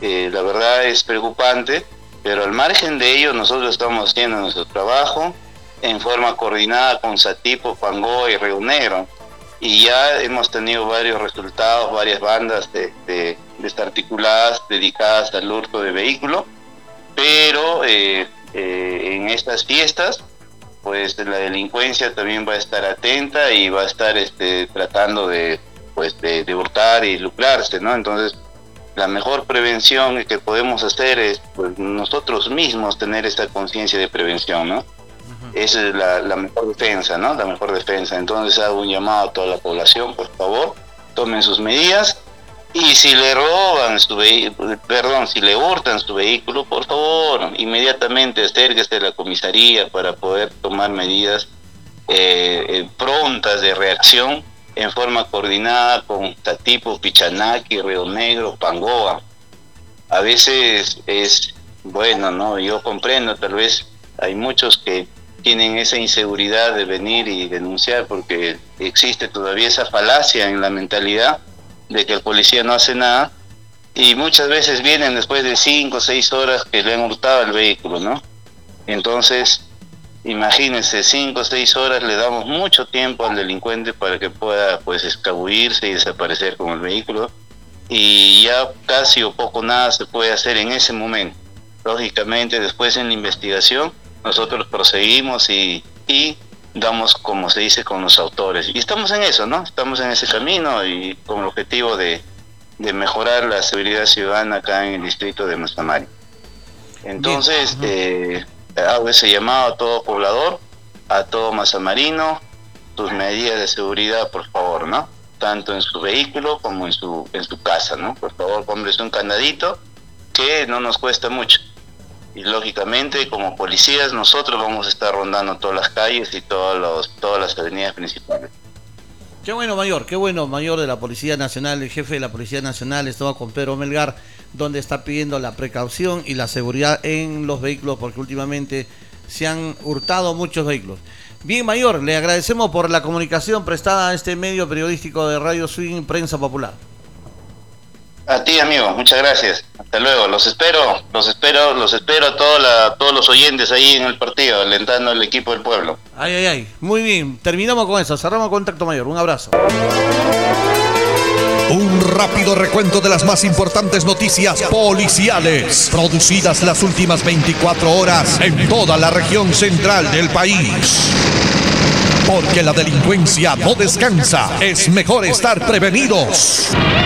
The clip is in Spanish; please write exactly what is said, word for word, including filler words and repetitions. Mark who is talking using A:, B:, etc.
A: eh, la verdad es preocupante, pero al margen de ello nosotros estamos haciendo nuestro trabajo en forma coordinada con Satipo, Pangoa y Río Negro, y ya hemos tenido varios resultados, varias bandas de, de, desarticuladas dedicadas al hurto de vehículos, pero eh, eh, en estas fiestas pues la delincuencia también va a estar atenta y va a estar este, tratando de, pues, de, de hurtar y lucrarse, ¿no? Entonces, la mejor prevención que podemos hacer es pues, nosotros mismos tener esta conciencia de prevención, ¿no? Uh-huh. Esa es la, la mejor defensa, ¿no? La mejor defensa. Entonces hago un llamado a toda la población, por favor, tomen sus medidas. Y si le roban su vehículo, perdón, si le hurtan su vehículo, por favor, inmediatamente acérquese a la comisaría para poder tomar medidas eh, eh, prontas de reacción en forma coordinada con Satipo, Pichanaki, Río Negro, Pangoa. A veces es, bueno, no, yo comprendo, tal vez hay muchos que tienen esa inseguridad de venir y denunciar porque existe todavía esa falacia en la mentalidad de que el policía no hace nada, y muchas veces vienen después de cinco o seis horas que le han hurtado el vehículo, ¿no? Entonces, imagínense, cinco o seis horas le damos mucho tiempo al delincuente para que pueda pues escabullirse y desaparecer con el vehículo, y ya casi o poco nada se puede hacer en ese momento. Lógicamente, después en la investigación, nosotros proseguimos y, y damos, como se dice, con los autores. Y estamos en eso, ¿no? Estamos en ese camino y con el objetivo de, de mejorar la seguridad ciudadana acá en el distrito de Mazamari. Entonces, eh, hago ese llamado a todo poblador, a todo mazamarino, sus medidas de seguridad, por favor, ¿no? Tanto en su vehículo como en su, en su casa, ¿no? Por favor, póngase un candadito que no nos cuesta mucho. Y lógicamente, como policías, nosotros vamos a estar rondando todas las calles y todos los, todas las avenidas principales.
B: Qué bueno, mayor, qué bueno, mayor de la Policía Nacional, el jefe de la Policía Nacional, estaba con Pedro Melgar, donde está pidiendo la precaución y la seguridad en los vehículos, porque últimamente se han hurtado muchos vehículos. Bien, mayor, le agradecemos por la comunicación prestada a este medio periodístico de Radio Swing Prensa Popular.
A: A ti, amigo, muchas gracias. Hasta luego. Los espero, los espero, los espero a, toda la, a todos los oyentes ahí en el partido, alentando al equipo del pueblo.
B: Ay, ay, ay. Muy bien. Terminamos con eso. Cerramos contacto, mayor. Un abrazo.
C: Un rápido recuento de las más importantes noticias policiales producidas las últimas veinticuatro horas en toda la región central del país. Porque la delincuencia no descansa. Es mejor estar prevenidos.